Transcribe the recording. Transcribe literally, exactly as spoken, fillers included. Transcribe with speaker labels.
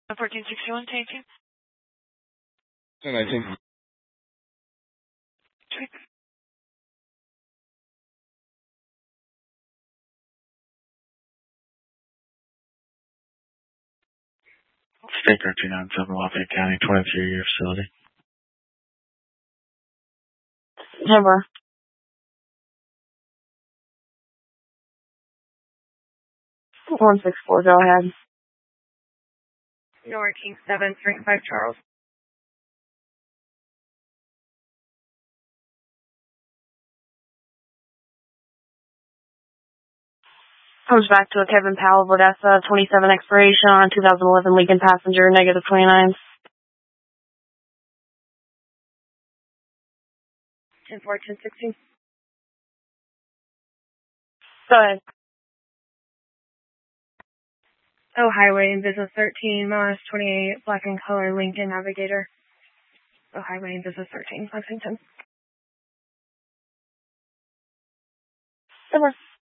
Speaker 1: fourteen sixty-one, taking.
Speaker 2: And I think.
Speaker 3: Staker two nine seven, Lafayette County, twenty-three year facility.
Speaker 4: Never. one six four, go ahead.
Speaker 1: Nora King seven, three five Charles.
Speaker 4: Comes back to a Kevin Powell, Odessa, twenty-seven expiration on two thousand eleven Lincoln passenger, negative twenty-nine.
Speaker 1: ten four, ten sixteen.
Speaker 4: Go ahead.
Speaker 1: Oh, highway in business thirteen, miles twenty-eight, black and color Lincoln Navigator. Oh, highway in business thirteen, Lexington.
Speaker 4: Never.